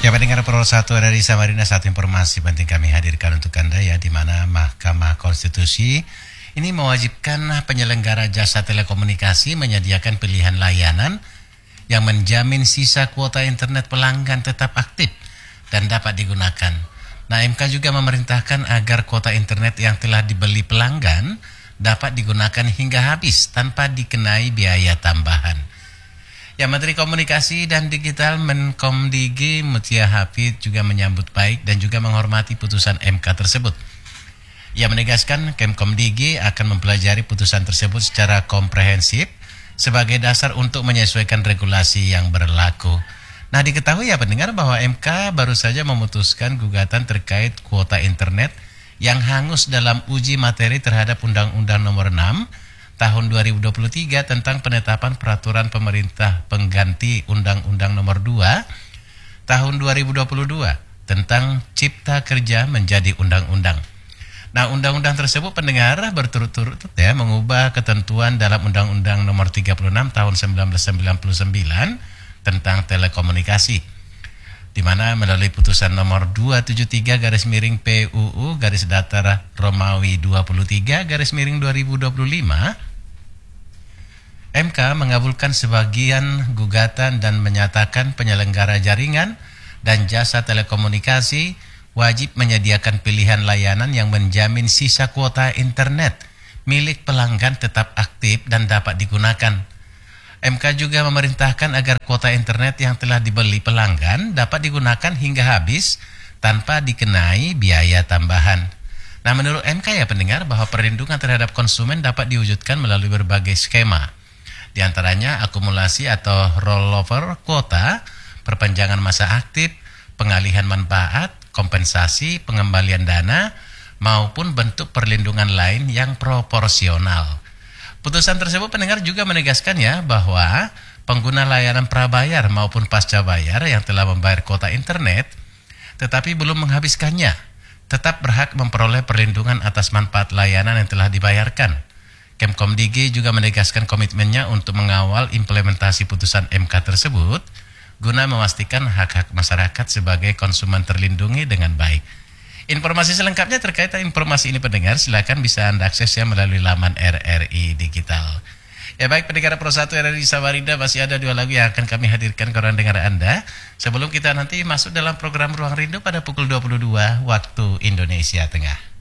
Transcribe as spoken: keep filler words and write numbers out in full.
Ya, pendengar Pro satu dari Samarinda, satu informasi penting kami hadirkan untuk Anda ya, di mana Mahkamah Konstitusi ini mewajibkan penyelenggara jasa telekomunikasi menyediakan pilihan layanan yang menjamin sisa kuota internet pelanggan tetap aktif dan dapat digunakan. Nah, M K juga memerintahkan agar kuota internet yang telah dibeli pelanggan dapat digunakan hingga habis tanpa dikenai biaya tambahan. Ya, Menteri Komunikasi dan Digital Menkomdigi Mutia Hafid juga menyambut baik dan juga menghormati putusan M K tersebut. Ia menegaskan Kemkomdigi akan mempelajari putusan tersebut secara komprehensif sebagai dasar untuk menyesuaikan regulasi yang berlaku. Nah, diketahui ya pendengar bahwa M K baru saja memutuskan gugatan terkait kuota internet yang hangus dalam uji materi terhadap Undang-Undang Nomor enam Tahun dua ribu dua puluh tiga tentang penetapan peraturan pemerintah pengganti Undang-Undang Nomor dua Tahun dua ribu dua puluh dua tentang Cipta Kerja menjadi undang-undang. Nah, undang-undang tersebut pendengar berturut-turut ya mengubah ketentuan dalam Undang-Undang Nomor tiga puluh enam Tahun seribu sembilan ratus sembilan puluh sembilan tentang telekomunikasi, di mana melalui putusan nomor dua tujuh tiga garis miring P U U garis datar Romawi dua puluh tiga garis miring dua ribu dua puluh lima, M K mengabulkan sebagian gugatan dan menyatakan penyelenggara jaringan dan jasa telekomunikasi wajib menyediakan pilihan layanan yang menjamin sisa kuota internet milik pelanggan tetap aktif dan dapat digunakan. M K juga memerintahkan agar kuota internet yang telah dibeli pelanggan dapat digunakan hingga habis tanpa dikenai biaya tambahan. Nah, menurut M K ya pendengar, bahwa perlindungan terhadap konsumen dapat diwujudkan melalui berbagai skema. Di antaranya akumulasi atau rollover kuota, perpanjangan masa aktif, pengalihan manfaat, kompensasi, pengembalian dana, maupun bentuk perlindungan lain yang proporsional. Putusan tersebut pendengar juga menegaskan ya bahwa pengguna layanan prabayar maupun pasca bayar yang telah membayar kuota internet tetapi belum menghabiskannya tetap berhak memperoleh perlindungan atas manfaat layanan yang telah dibayarkan. Kemkomdigi juga menegaskan komitmennya untuk mengawal implementasi putusan M K tersebut guna memastikan hak-hak masyarakat sebagai konsumen terlindungi dengan baik. Informasi selengkapnya terkait informasi ini pendengar, silakan bisa Anda akses ya melalui laman R R I Digital. Ya baik pendengar Pro satu R R I Samarinda, masih ada dua lagu yang akan kami hadirkan ke orang dengar Anda sebelum kita nanti masuk dalam program Ruang Rindu pada pukul dua puluh dua waktu Indonesia Tengah.